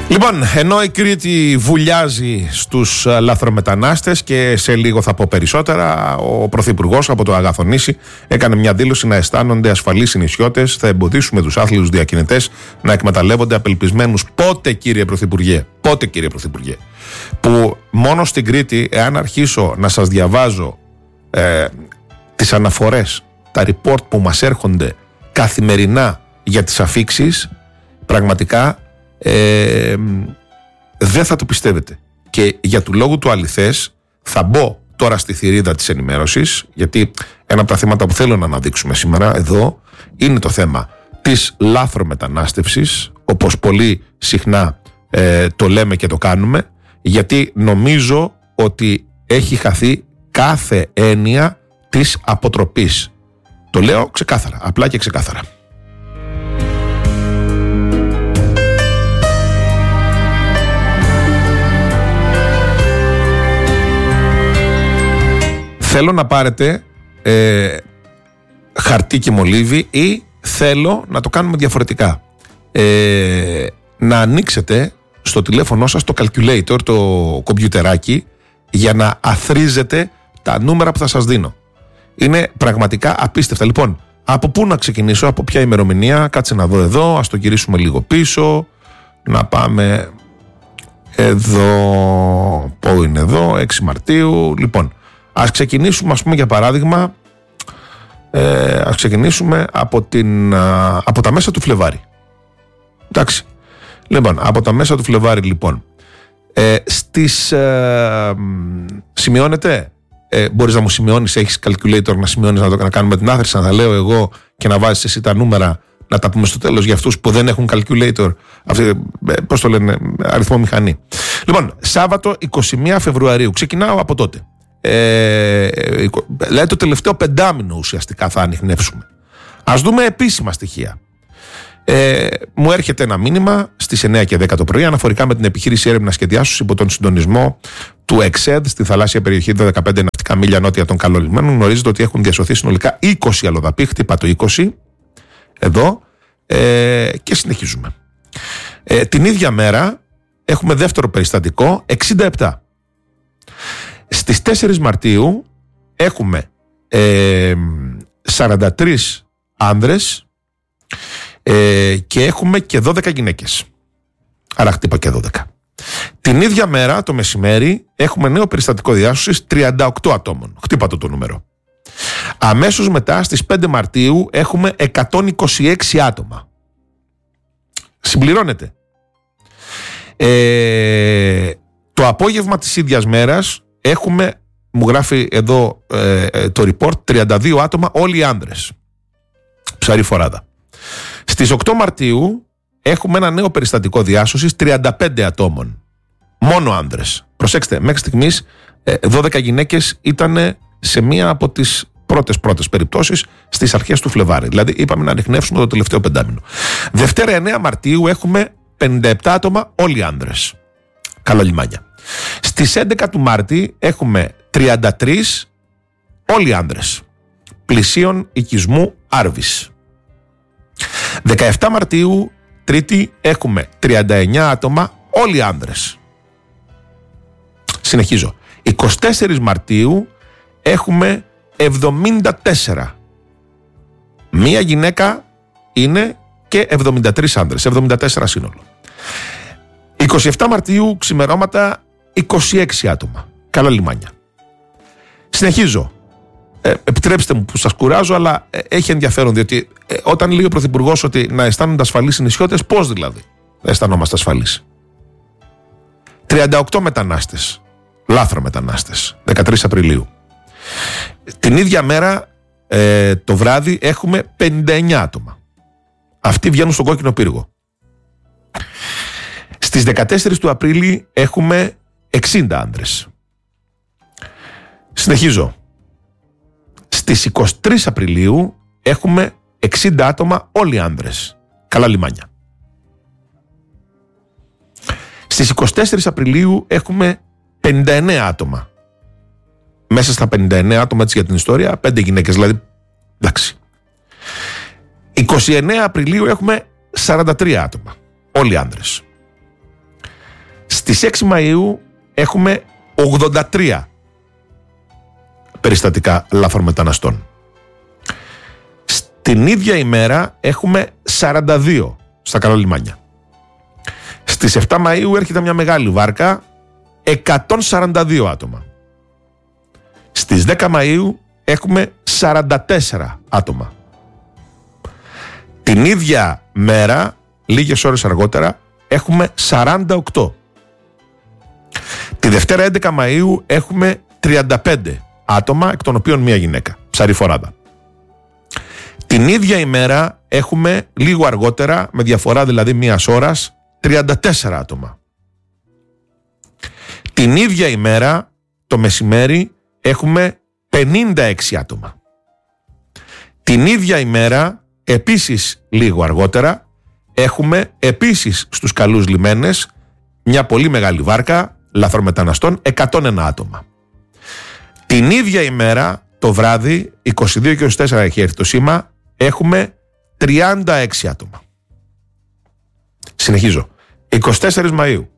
Λοιπόν, ενώ η Κρήτη βουλιάζει στους λαθρομετανάστες και σε λίγο θα πω περισσότερα, ο Πρωθυπουργός από το Αγαθονήσι έκανε μια δήλωση να αισθάνονται ασφαλείς οι νησιώτες. Θα εμποδίσουμε τους άθλιους διακινητές να εκμεταλλεύονται απελπισμένους. Πότε, κύριε Πρωθυπουργέ, που μόνο στην Κρήτη, εάν αρχίσω να σας διαβάζω τις αναφορές, τα report που μας έρχονται καθημερινά για τις αφίξεις, πραγματικά δεν θα το πιστεύετε. Και για του λόγου του αληθές θα μπω τώρα στη θηρίδα της ενημέρωσης, γιατί ένα από τα θέματα που θέλω να αναδείξουμε σήμερα εδώ είναι το θέμα της λάθρομετανάστευσης, όπως πολύ συχνά το λέμε και το κάνουμε, γιατί νομίζω ότι έχει χαθεί κάθε έννοια της αποτροπής. Το λέω ξεκάθαρα, απλά και ξεκάθαρα. Θέλω να πάρετε χαρτί και μολύβι ή θέλω να το κάνουμε διαφορετικά. Να ανοίξετε στο τηλέφωνο σας το calculator, το κομπιουτεράκι, για να αθροίζετε τα νούμερα που θα σας δίνω. Είναι πραγματικά απίστευτα. Λοιπόν, από πού να ξεκινήσω, από ποια ημερομηνία? Κάτσε να δω εδώ, ας το γυρίσουμε λίγο πίσω. Να πάμε εδώ. Πού είναι εδώ? 6 Μαρτίου. Λοιπόν, ας ξεκινήσουμε, ας πούμε, για παράδειγμα, ας ξεκινήσουμε από τα μέσα του Φλεβάρι. Εντάξει. Λοιπόν, από τα μέσα του Φλεβάρι, λοιπόν. Σημειώνετε? Μπορείς να μου σημειώνεις, έχεις calculator να σημειώνεις, να κάνουμε την άθρηση, να τα λέω εγώ και να βάζεις εσύ τα νούμερα, να τα πούμε στο τέλος για αυτούς που δεν έχουν calculator, πώς το λένε, αριθμό μηχανή. Λοιπόν, Σάββατο 21 Φεβρουαρίου, ξεκινάω από τότε. Δηλαδή το τελευταίο πεντάμινο ουσιαστικά θα ανιχνεύσουμε. Ας δούμε επίσημα στοιχεία. Μου έρχεται ένα μήνυμα στις 9 και 10 το πρωί αναφορικά με την επιχείρηση έρευνας και διάσωσης υπό τον συντονισμό του ΕΞΕΔ στη θαλάσσια περιοχή 15 ναυτικά μίλια νότια των Καλών Λιμένων. Γνωρίζετε ότι έχουν διασωθεί συνολικά 20 αλλοδαποί. Χτύπα το 20 εδώ και συνεχίζουμε. Την ίδια μέρα έχουμε δεύτερο περιστατικό, 67. Στις 4 Μαρτίου έχουμε 43 άνδρες και έχουμε και 12 γυναίκες. Άρα χτύπα και 12. Την ίδια μέρα το μεσημέρι έχουμε νέο περιστατικό διάσωσης 38 ατόμων. Χτύπα το νούμερο. Αμέσως μετά στις 5 Μαρτίου έχουμε 126 άτομα. Συμπληρώνεται. Το απόγευμα της ίδιας μέρας έχουμε, μου γράφει εδώ το report, 32 άτομα, όλοι οι άνδρες. Ψαρή φοράδα. Στις 8 Μαρτίου έχουμε ένα νέο περιστατικό διάσωσης 35 ατόμων. Μόνο άνδρες. Προσέξτε, μέχρι στιγμής 12 γυναίκες ήταν σε μία από τις πρώτες περιπτώσεις στις αρχές του Φλεβάρι. Δηλαδή είπαμε να ανιχνεύσουμε το τελευταίο πεντάμινο. Δευτέρα 9 Μαρτίου έχουμε 57 άτομα, όλοι άνδρες. Καλά λιμάνια. Στις 11 του Μάρτη έχουμε 33, όλοι άνδρες. Πλησίων οικισμού Άρβης. 17 Μαρτίου, Τρίτη, έχουμε 39 άτομα, όλοι άνδρες. Συνεχίζω. 24 Μαρτίου έχουμε 74. Μία γυναίκα είναι και 73 άνδρες, 74 σύνολο. 27 Μαρτίου, ξημερώματα, 26 άτομα. Καλά λιμάνια. Συνεχίζω. Επιτρέψτε μου που σας κουράζω, αλλά έχει ενδιαφέρον, διότι όταν λέει ο Πρωθυπουργός ότι να αισθάνονται ασφαλείς οι νησιώτες, πώς δηλαδή να αισθανόμαστε ασφαλείς? 38 μετανάστες, λάθρομετανάστες, 13 Απριλίου. Την ίδια μέρα, το βράδυ, έχουμε 59 άτομα. Αυτοί βγαίνουν στον κόκκινο πύργο. Στις 14 του Απρίλη έχουμε 60 άνδρες. Συνεχίζω. Στις 23 Απριλίου έχουμε 60 άτομα, όλοι άνδρες. Καλά λιμάνια. Στις 24 Απριλίου έχουμε 59 άτομα. Μέσα στα 59 άτομα, έτσι για την ιστορία, 5 γυναίκες, δηλαδή. Εντάξει. 29 Απριλίου έχουμε 43 άτομα. Όλοι άνδρες. Στις 6 Μαΐου έχουμε 83 περιστατικά λάθρομεταναστών. Την ίδια ημέρα έχουμε 42 στα καλά λιμάνια. Στις 7 Μαΐου έρχεται μια μεγάλη βάρκα, 142 άτομα. Στις 10 Μαΐου έχουμε 44 άτομα. Την ίδια μέρα, λίγες ώρες αργότερα, έχουμε 48. Τη Δευτέρα 11 Μαΐου έχουμε 35 άτομα, εκ των οποίων μία γυναίκα, ψαριφοράδα. Την ίδια ημέρα έχουμε λίγο αργότερα, με διαφορά δηλαδή μίας ώρας, 34 άτομα. Την ίδια ημέρα, το μεσημέρι, έχουμε 56 άτομα. Την ίδια ημέρα, επίσης λίγο αργότερα, έχουμε επίσης στους καλούς λιμένες μια πολύ μεγάλη βάρκα λαθρομεταναστών, 101 άτομα. Την ίδια ημέρα, το βράδυ, 22 και 24 έχει έρθει το σήμα, έχουμε 36 άτομα. Συνεχίζω. 24 Μαΐου,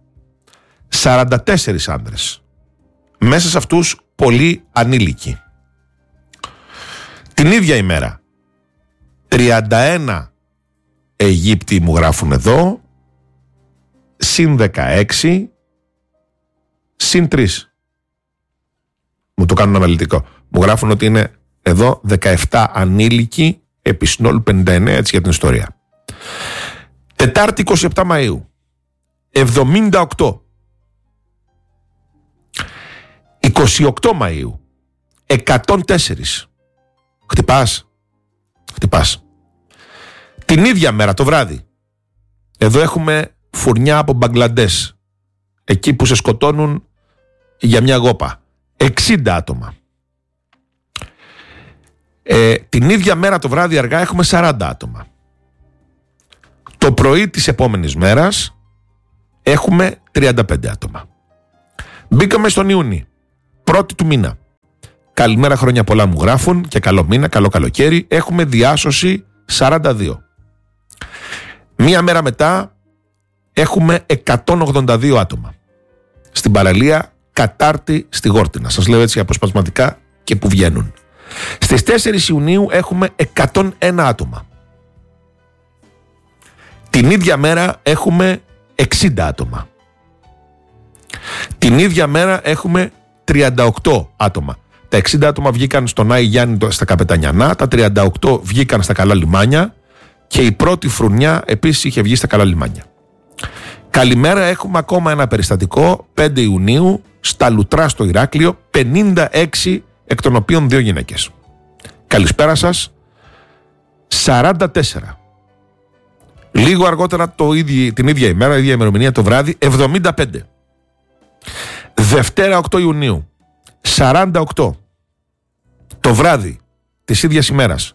44 άνδρες. Μέσα σε αυτούς πολλοί ανήλικοι. Την ίδια ημέρα, 31 Αιγύπτιοι μου γράφουν εδώ, συν 16, συν 3. Μου το κάνουν αναλυτικό. Μου γράφουν ότι είναι εδώ 17 ανήλικοι, επί συνόλου 59, έτσι για την ιστορία. Τετάρτη 27 Μαΐου, 78. 28 Μαΐου, 104. Χτυπάς. Την ίδια μέρα το βράδυ, εδώ έχουμε φουρνιά από Μπαγκλαντές, εκεί που σε σκοτώνουν για μια γόπα, 60 άτομα. Την ίδια μέρα το βράδυ αργά έχουμε 40 άτομα. Το πρωί της επόμενης μέρας έχουμε 35 άτομα. Μπήκαμε στον Ιούνιο, πρώτη του μήνα. Καλημέρα, χρόνια πολλά μου γράφουν και καλό μήνα, καλό καλοκαίρι. Έχουμε διάσωση 42. Μία μέρα μετά έχουμε 182 άτομα. Στην παραλία Κατάρτη στη Γόρτινα. Σας λέω έτσι αποσπασματικά και που βγαίνουν. Στις 4 Ιουνίου έχουμε 101 άτομα. Την ίδια μέρα έχουμε 60 άτομα. Την ίδια μέρα έχουμε 38 άτομα. Τα 60 άτομα βγήκαν στον Άη Γιάννη στα Καπετανιανά, τα 38 βγήκαν στα καλά λιμάνια και η πρώτη φρουνιά επίσης είχε βγει στα καλά λιμάνια. Καλημέρα, έχουμε ακόμα ένα περιστατικό, 5 Ιουνίου, στα Λουτρά στο Ηράκλειο, 56 εκ των οποίων 2 γυναίκες. Καλησπέρα σας, 44. Λίγο αργότερα την ίδια ημέρα, η ίδια ημερομηνία το βράδυ, 75. Δευτέρα 8 Ιουνίου, 48. Το βράδυ της ίδιας ημέρας,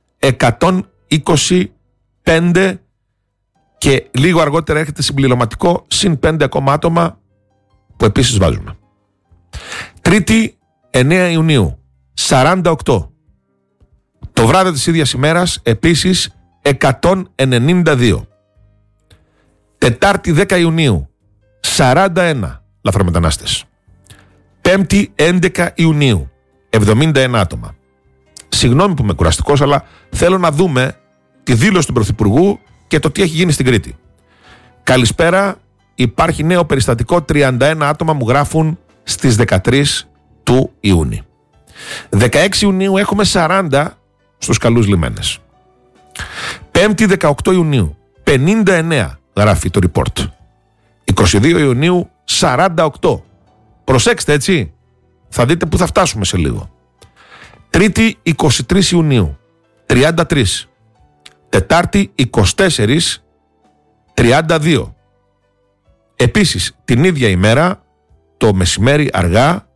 125 και λίγο αργότερα έρχεται συμπληρωματικό συν 5 ακόμα άτομα που επίσης βάζουμε. Τρίτη 9 Ιουνίου, 48. Το βράδυ της ίδιας ημέρας επίσης 192. Τετάρτη 10 Ιουνίου, 41 λαθρομετανάστες. Πέμπτη 11 Ιουνίου, 71 άτομα. Συγγνώμη που είμαι κουραστικός, αλλά θέλω να δούμε τη δήλωση του Πρωθυπουργού και το τι έχει γίνει στην Κρήτη. Καλησπέρα, υπάρχει νέο περιστατικό, 31 άτομα μου γράφουν στις 13 του Ιούνιου. 16 Ιουνίου έχουμε 40 στους καλούς λιμένες. Πέμπτη 18 Ιουνίου, 59 γράφει το report. 22 Ιουνίου, 48. Προσέξτε έτσι, θα δείτε που θα φτάσουμε σε λίγο. Τρίτη 23 Ιουνίου, 33. Τετάρτη 24, 32. Επίσης την ίδια ημέρα, το μεσημέρι αργά,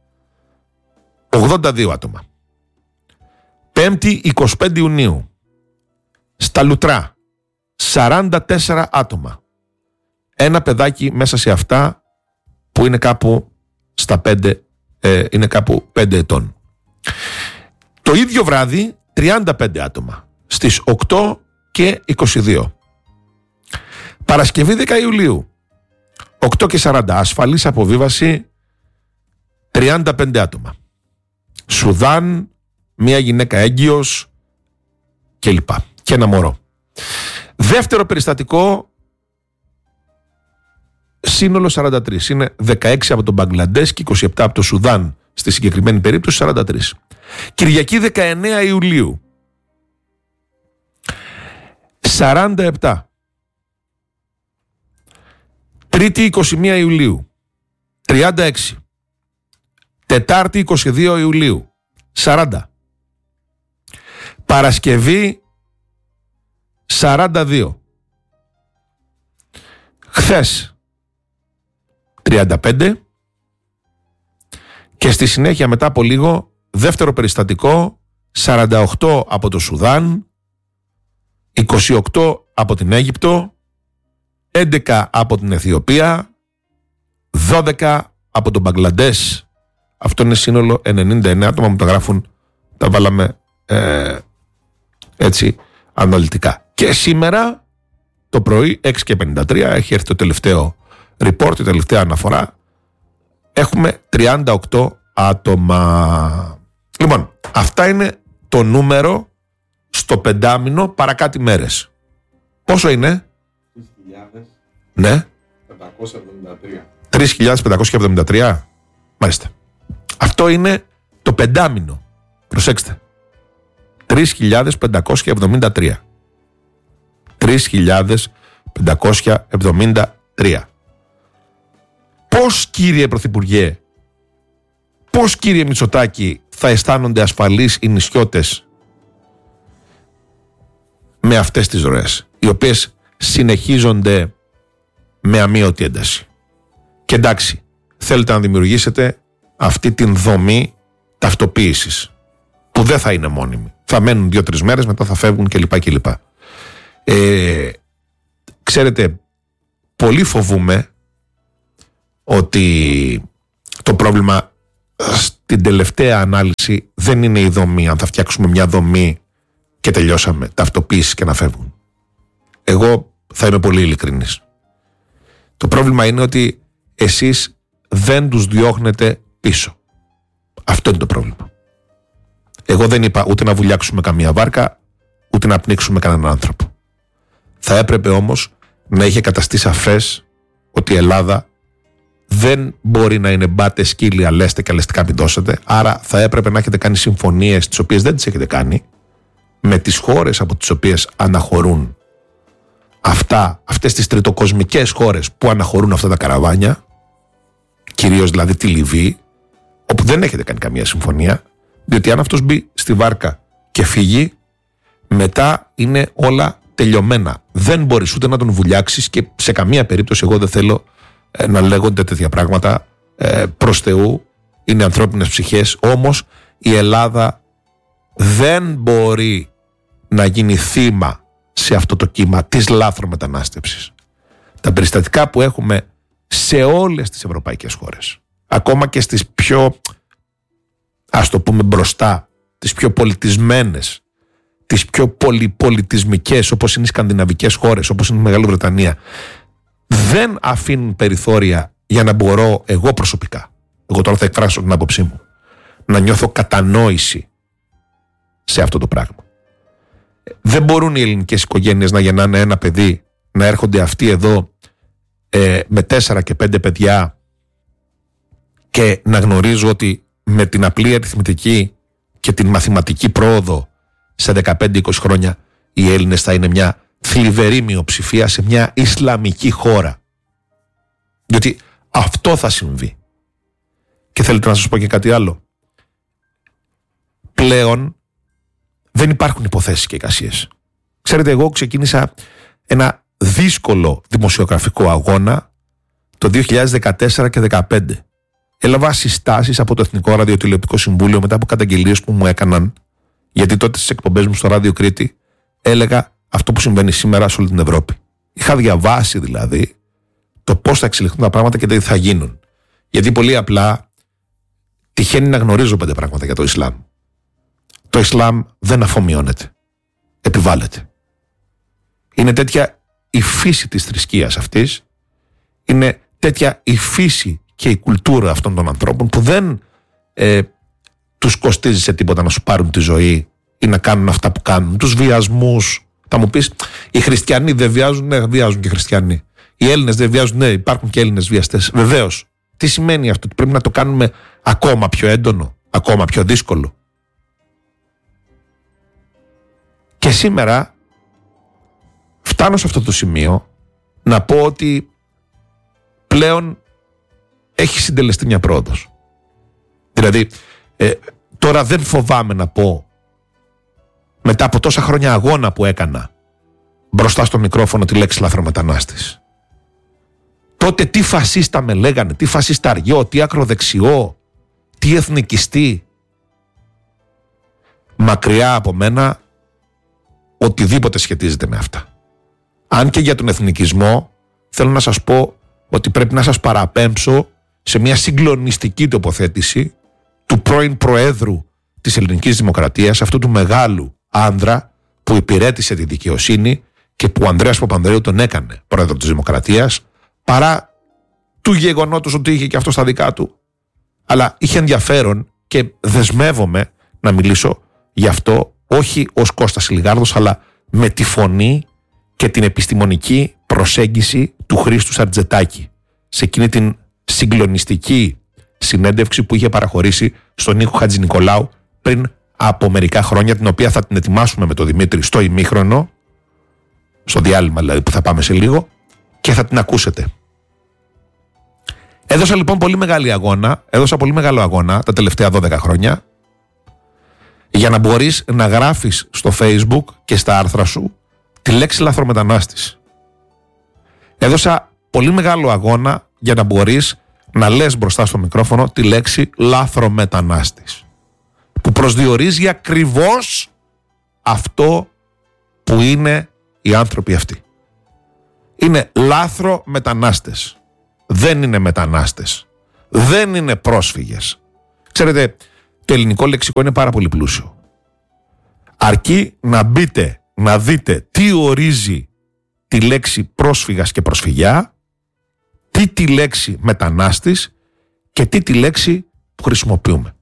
82 άτομα. Πέμπτη 25 Ιουνίου, στα Λουτρά, 44 άτομα. Ένα παιδάκι μέσα σε αυτά που είναι κάπου στα 5, είναι κάπου 5 ετών. Το ίδιο βράδυ 35 άτομα στις 8 και 22. Παρασκευή 10 Ιουλίου, 8 και 40. Ασφαλής αποβίβαση 35 άτομα. Σουδάν, μία γυναίκα έγκυος κλπ. Και ένα μωρό. Δεύτερο περιστατικό, σύνολο 43. Είναι 16 από τον Μπαγκλαντές και 27 από το Σουδάν. Στη συγκεκριμένη περίπτωση 43. Κυριακή 19 Ιουλίου 47. Τρίτη 21 Ιουλίου 36. Τετάρτη 22 Ιουλίου 40. Παρασκευή 42. Χθες 35. Και στη συνέχεια μετά από λίγο δεύτερο περιστατικό 48 από το Σουδάν, 28 από την Αίγυπτο, 11 από την Αιθιοπία, 12 από τον Μπαγκλαντές. Αυτό είναι σύνολο 99 άτομα, μου τα γράφουν, τα βάλαμε έτσι αναλυτικά. Και σήμερα το πρωί 6 και 53 έχει έρθει το τελευταίο report, η τελευταία αναφορά. Έχουμε 38 άτομα. Λοιπόν, αυτά είναι το νούμερο στο πεντάμινο παρά κάτι μέρες. Πόσο είναι? 3.573. Ναι. 3.573. Μάλιστα. Αυτό είναι το πεντάμινο. Προσέξτε. 3.573. 3.573. Πώς, κύριε Πρωθυπουργέ, πώς, κύριε Μητσοτάκη, θα αισθάνονται ασφαλείς οι νησιώτες με αυτές τις ροές, οι οποίες συνεχίζονται με αμείωτη ένταση? Και εντάξει, θέλετε να δημιουργήσετε αυτή την δομή ταυτοποίησης που δεν θα είναι μόνιμη. Θα μένουν 2-3 μέρες, μετά θα φεύγουν κλπ. Ξέρετε, πολύ φοβούμαι ότι το πρόβλημα στην τελευταία ανάλυση δεν είναι η δομή, αν θα φτιάξουμε μια δομή και τελειώσαμε, ταυτοποίηση και να φεύγουν. Εγώ θα είμαι πολύ ειλικρινής. Το πρόβλημα είναι ότι εσείς δεν τους διώχνετε πίσω. Αυτό είναι το πρόβλημα. Εγώ δεν είπα ούτε να βουλιάξουμε καμία βάρκα, ούτε να πνίξουμε κανέναν άνθρωπο. Θα έπρεπε όμως να είχε καταστεί σαφές ότι η Ελλάδα δεν μπορεί να είναι μπάτε σκύλοι, αλέστε και αλεστικά μην δώσετε. Άρα θα έπρεπε να έχετε κάνει συμφωνίες, τις οποίες δεν τις έχετε κάνει, με τις χώρες από τις οποίες αναχωρούν αυτές τις τριτοκοσμικές χώρες που αναχωρούν αυτά τα καραβάνια, κυρίως δηλαδή τη Λιβύη, όπου δεν έχετε κάνει καμία συμφωνία, διότι αν αυτός μπει στη βάρκα και φύγει, μετά είναι όλα τελειωμένα. Δεν μπορείς ούτε να τον βουλιάξεις και σε καμία περίπτωση εγώ δεν θέλω να λέγονται τέτοια πράγματα. Προς Θεού, είναι ανθρώπινες ψυχές, όμως η Ελλάδα δεν μπορεί να γίνει θύμα σε αυτό το κύμα της λάθρομετανάστευσης. Τα περιστατικά που έχουμε σε όλες τις ευρωπαϊκές χώρες, ακόμα και στις πιο, ας το πούμε μπροστά, τις πιο πολιτισμένες, τις πιο πολυπολιτισμικές, όπως είναι οι σκανδιναβικές χώρες, όπως είναι η Μεγάλη Βρετανία, δεν αφήνουν περιθώρια για να μπορώ εγώ προσωπικά, εγώ τώρα θα εκφράσω την άποψή μου, να νιώθω κατανόηση σε αυτό το πράγμα. Δεν μπορούν οι ελληνικές οικογένειες να γεννάνε ένα παιδί, να έρχονται αυτοί εδώ με 4 και 5 παιδιά και να γνωρίζω ότι με την απλή αριθμητική και την μαθηματική πρόοδο σε 15-20 χρόνια οι Έλληνες θα είναι μια θλιβερή μειοψηφία σε μια Ισλαμική χώρα. Διότι αυτό θα συμβεί. Και θέλετε να σας πω και κάτι άλλο. Πλέον δεν υπάρχουν υποθέσεις και εικασίες. Ξέρετε, εγώ ξεκίνησα ένα δύσκολο δημοσιογραφικό αγώνα το 2014 και 2015. Έλαβα συστάσεις από το Εθνικό Ραδιοτηλεοπτικό Συμβούλιο μετά από καταγγελίες που μου έκαναν, γιατί τότε στις εκπομπές μου στο Ράδιο Κρήτη έλεγα αυτό που συμβαίνει σήμερα σε όλη την Ευρώπη. Είχα διαβάσει δηλαδή το πώς θα εξελιχθούν τα πράγματα και τι θα γίνουν. Γιατί πολύ απλά τυχαίνει να γνωρίζω 5 πράγματα για το Ισλάμ. Το Ισλάμ δεν αφομοιώνεται. Επιβάλλεται. Είναι τέτοια η φύση της θρησκείας αυτής, είναι τέτοια η φύση και η κουλτούρα αυτών των ανθρώπων που δεν τους κοστίζει σε τίποτα να σου πάρουν τη ζωή ή να κάνουν αυτά που κάνουν, τους βιασμούς. Θα μου πεις, οι χριστιανοί δεν βιάζουν? Ναι, βιάζουν και οι χριστιανοί. Οι Έλληνες δεν βιάζουν? Ναι, υπάρχουν και Έλληνες βιαστές. Βεβαίως. Τι σημαίνει αυτό? Ότι πρέπει να το κάνουμε ακόμα πιο έντονο, ακόμα πιο δύσκολο? Και σήμερα φτάνω σε αυτό το σημείο να πω ότι πλέον έχει συντελεστεί μια πρόοδος. Δηλαδή, τώρα δεν φοβάμαι να πω, μετά από τόσα χρόνια αγώνα που έκανα μπροστά στο μικρόφωνο, τη λέξη λαθρομετανάστης. Τότε τι φασίστα με λέγανε, τι φασισταριό, τι ακροδεξιό, τι εθνικιστή. Μακριά από μένα οτιδήποτε σχετίζεται με αυτά. Αν και για τον εθνικισμό θέλω να σας πω ότι πρέπει να σας παραπέμψω σε μια συγκλονιστική τοποθέτηση του πρώην Προέδρου της Ελληνικής Δημοκρατίας, αυτού του μεγάλου άνδρα που υπηρέτησε τη δικαιοσύνη και που ο Ανδρέας Παπανδρέου τον έκανε Πρόεδρο της Δημοκρατίας, παρά του γεγονότος ότι είχε και αυτό στα δικά του. Αλλά είχε ενδιαφέρον και δεσμεύομαι να μιλήσω γι' αυτό, όχι ως Κώστας Λιγάρδος, αλλά με τη φωνή και την επιστημονική προσέγγιση του Χρήστου Σαρτζετάκη σε εκείνη την συγκλονιστική συνέντευξη που είχε παραχωρήσει στον Νίκο Χατζηνικολάου πριν από μερικά χρόνια, την οποία θα την ετοιμάσουμε με τον Δημήτρη στο ημίχρονο, στο διάλειμμα δηλαδή που θα πάμε σε λίγο, και θα την ακούσετε. Έδωσα λοιπόν πολύ μεγάλο αγώνα τα τελευταία 12 χρόνια για να μπορείς να γράφεις στο Facebook και στα άρθρα σου τη λέξη λαθρομετανάστης. Έδωσα πολύ μεγάλο αγώνα για να μπορείς να λες μπροστά στο μικρόφωνο τη λέξη λαθρομετανάστης, που προσδιορίζει ακριβώς αυτό που είναι οι άνθρωποι αυτοί. Είναι λάθρομετανάστες. Δεν είναι μετανάστες. Δεν είναι πρόσφυγες. Ξέρετε, το ελληνικό λεξικό είναι πάρα πολύ πλούσιο. Αρκεί να μπείτε, να δείτε τι ορίζει τη λέξη πρόσφυγας και προσφυγιά, τι τη λέξη μετανάστης και τι τη λέξη που χρησιμοποιούμε.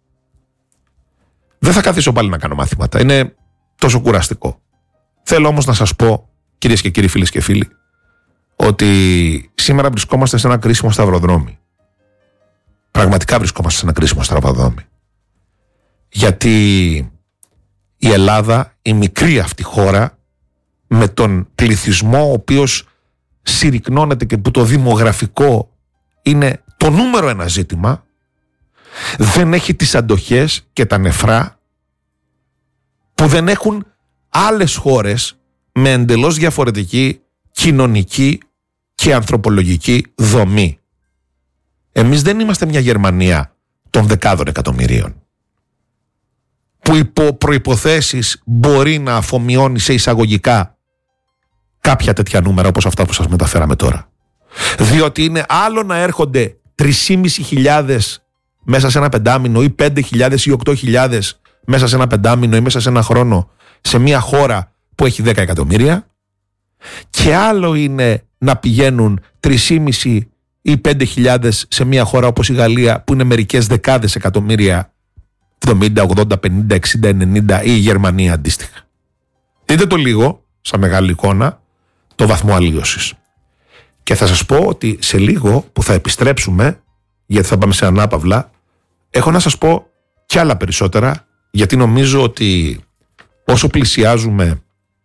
Δεν θα καθίσω πάλι να κάνω μαθήματα. Είναι τόσο κουραστικό. Θέλω όμως να σας πω, κυρίες και κύριοι, φίλες και φίλοι, ότι σήμερα βρισκόμαστε σε ένα κρίσιμο σταυροδρόμι. Πραγματικά βρισκόμαστε σε ένα κρίσιμο σταυροδρόμι. Γιατί η Ελλάδα, η μικρή αυτή χώρα, με τον πληθυσμό ο οποίος συρρικνώνεται και που το δημογραφικό είναι το νούμερο ένα ζήτημα, δεν έχει τις αντοχές και τα νεφρά που δεν έχουν άλλες χώρες με εντελώς διαφορετική κοινωνική και ανθρωπολογική δομή. Εμείς δεν είμαστε μια Γερμανία των δεκάδων εκατομμυρίων που υπό προϋποθέσεις μπορεί να αφομοιώνει σε εισαγωγικά κάποια τέτοια νούμερα όπως αυτά που σας μεταφέραμε τώρα. Διότι είναι άλλο να έρχονται 3.500 μέσα σε ένα πεντάμινο ή 5.000 ή 8.000 μέσα σε ένα πεντάμινο ή μέσα σε ένα χρόνο σε μια χώρα που έχει 10 εκατομμύρια, και άλλο είναι να πηγαίνουν 3.500 ή 5.000 σε μια χώρα όπως η Γαλλία που είναι μερικές δεκάδες εκατομμύρια, 70, 80, 50, 60, 90, ή η Γερμανία αντίστοιχα. Δείτε το λίγο, σαν μεγάλη εικόνα, το βαθμό αλλίωσης. Και θα σας πω ότι σε λίγο που θα επιστρέψουμε, γιατί θα πάμε σε ανάπαυλα, έχω να σας πω κι άλλα περισσότερα, γιατί νομίζω ότι όσο πλησιάζουμε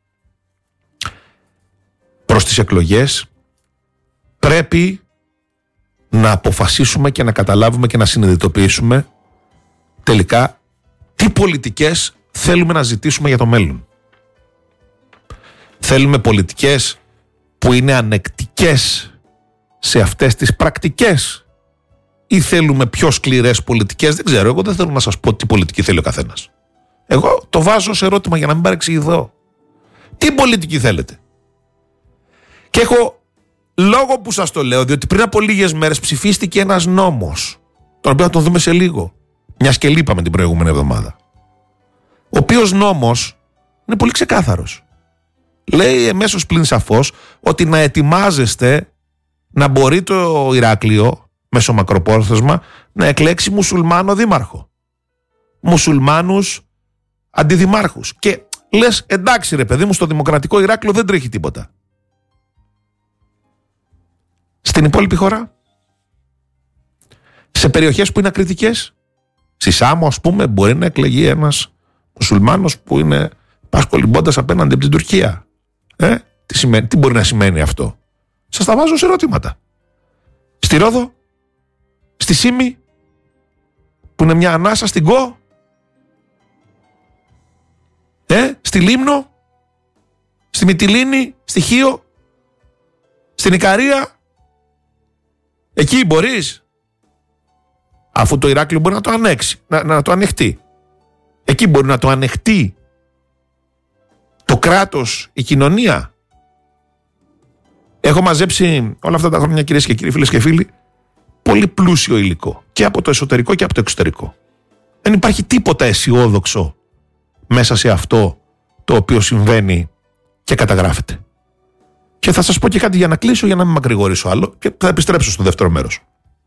προς τις εκλογές, πρέπει να αποφασίσουμε και να καταλάβουμε και να συνειδητοποιήσουμε τελικά τι πολιτικές θέλουμε να ζητήσουμε για το μέλλον. Θέλουμε πολιτικές που είναι ανεκτικές σε αυτές τις πρακτικές, ή θέλουμε πιο σκληρές πολιτικές? Δεν ξέρω, εγώ δεν θέλω να σας πω τι πολιτική θέλει ο καθένας. Εγώ το βάζω σε ερώτημα για να μην παρεξηγηθώ. Τι πολιτική θέλετε? Και έχω λόγο που σας το λέω, διότι πριν από λίγες μέρες ψηφίστηκε ένας νόμος, τον οποίο θα τον δούμε σε λίγο, μιας και λείπαμε την προηγούμενη εβδομάδα, ο οποίος νόμος είναι πολύ ξεκάθαρος. Λέει εμέσως πλην σαφώς ότι να ετοιμάζεστε να μπορεί το Ηράκλειο μέσω μακροπρόθεσμα να εκλέξει μουσουλμάνο δήμαρχο, μουσουλμάνους αντιδημάρχους. Και λες, εντάξει ρε παιδί μου, στο δημοκρατικό Ηράκλειο δεν τρέχει τίποτα. Στην υπόλοιπη χώρα, σε περιοχές που είναι ακριτικές, στη Σάμο ας πούμε, μπορεί να εκλεγεί ένας μουσουλμάνος που είναι πασκολυμπώντας απέναντι από την Τουρκία. Τι μπορεί να σημαίνει αυτό? Σας τα βάζω σε ερωτήματα. Στη Ρόδο, στη Σύμη, που είναι μια ανάσα, στην Κο, στη Λίμνο, στη Μυτιλήνη, στη Χίο, στην Ικαρία. Εκεί μπορείς, αφού το Ηράκλειο μπορεί να το ανέξει, να το ανεχτεί. Εκεί μπορεί να το ανεχτεί το κράτος, η κοινωνία. Έχω μαζέψει όλα αυτά τα χρόνια, κυρίες και κύριοι, φίλες και φίλοι, πολύ πλούσιο υλικό. Και από το εσωτερικό και από το εξωτερικό. Δεν υπάρχει τίποτα αισιόδοξο μέσα σε αυτό το οποίο συμβαίνει και καταγράφεται. Και θα σας πω και κάτι για να κλείσω, για να μην μακρηγορήσω άλλο, και θα επιστρέψω στο δεύτερο μέρος.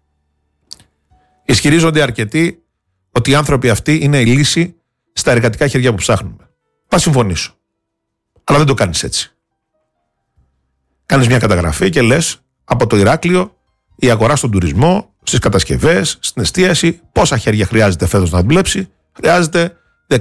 Ισχυρίζονται αρκετοί ότι οι άνθρωποι αυτοί είναι η λύση στα εργατικά χέρια που ψάχνουμε. Θα συμφωνήσω. Αλλά δεν το κάνεις έτσι. Κάνεις μια καταγραφή και λες, από το Ηράκλειο, η αγορά στον τουρισμό, στις κατασκευές, στην εστίαση, πόσα χέρια χρειάζεται φέτος να δουλέψει? Χρειάζεται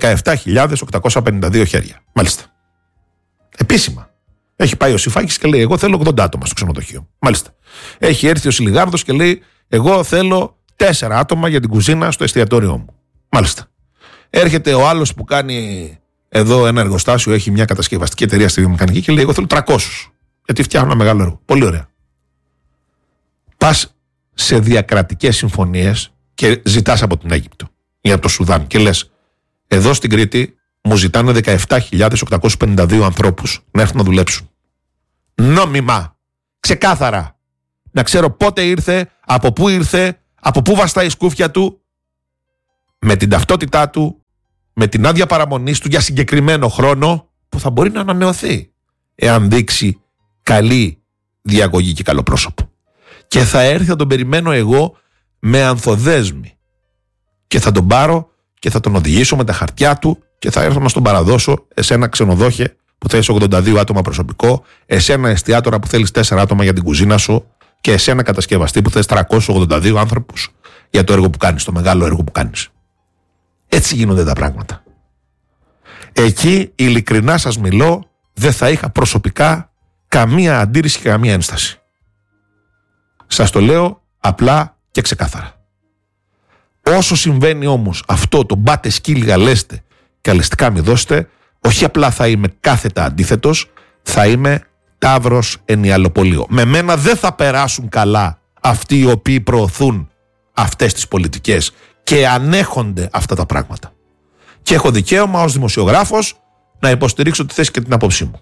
17.852 χέρια. Μάλιστα. Επίσημα. Έχει πάει ο Σιφάκης και λέει, εγώ θέλω 80 άτομα στο ξενοδοχείο. Μάλιστα. Έχει έρθει ο Σιλιγάρδος και λέει, εγώ θέλω 4 άτομα για την κουζίνα στο εστιατόριό μου. Μάλιστα. Έρχεται ο άλλος που κάνει εδώ ένα εργοστάσιο, έχει μια κατασκευαστική εταιρεία στη βιομηχανική και λέει, εγώ θέλω 300. Γιατί φτιάχνω ένα μεγάλο έργο. Πολύ ωραία. Πας σε διακρατικές συμφωνίες και ζητάς από την Αίγυπτο ή από το Σουδάν και λες, εδώ στην Κρήτη μου ζητάνε 17.852 ανθρώπους να έρθουν να δουλέψουν. Νόμιμα. Ξεκάθαρα. Να ξέρω πότε ήρθε, από πού βαστάει η σκούφια του, με την ταυτότητά του, με την άδεια παραμονής του για συγκεκριμένο χρόνο που θα μπορεί να ανανεωθεί εάν δείξει καλή διαγωγή και καλό πρόσωπο. Και θα έρθει, θα τον περιμένω εγώ με ανθοδέσμη και θα τον πάρω και θα τον οδηγήσω με τα χαρτιά του και θα έρθω να στον παραδώσω εσένα ξενοδόχε που θέλεις 82 άτομα προσωπικό, εσένα εστιατόρα που θέλεις 4 άτομα για την κουζίνα σου και εσένα κατασκευαστή που θέλεις 382 άνθρωπους για το έργο που κάνεις, το μεγάλο έργο που κάνεις. Έτσι γίνονται τα πράγματα. Εκεί ειλικρινά σας μιλώ, δεν θα είχα προσωπικά καμία αντίρρηση και καμία ένσταση. Σας το λέω απλά και ξεκάθαρα. Όσο συμβαίνει όμως αυτό το μπάτε σκύλιγα λέστε και αλεστικά μη δώστε, όχι απλά θα είμαι κάθετα αντίθετος, θα είμαι ταύρος ενιαλοπολείο. Με μένα δεν θα περάσουν καλά αυτοί οι οποίοι προωθούν αυτές τις πολιτικές και ανέχονται αυτά τα πράγματα. Και έχω δικαίωμα ως δημοσιογράφος να υποστηρίξω τη θέση και την άποψή μου.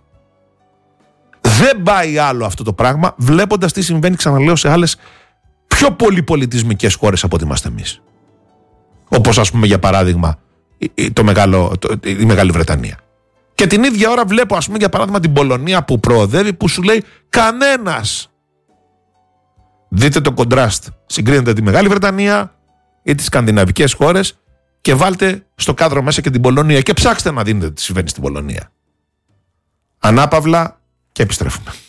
Δεν πάει άλλο αυτό το πράγμα βλέποντας τι συμβαίνει, ξαναλέω, σε άλλες πιο πολυπολιτισμικές χώρες από ό,τι είμαστε εμείς. Όπως ας πούμε για παράδειγμα η Μεγάλη Βρετανία. Και την ίδια ώρα βλέπω ας πούμε για παράδειγμα την Πολωνία που προοδεύει, που σου λέει κανένας. Δείτε το κοντράστ. Συγκρίνετε τη Μεγάλη Βρετανία ή τις σκανδιναβικές χώρες και βάλτε στο κάδρο μέσα και την Πολωνία και ψάξτε να δείτε τι συμβαίνει στην Πολωνία. Ανάπαυλα και επιστρέφουμε.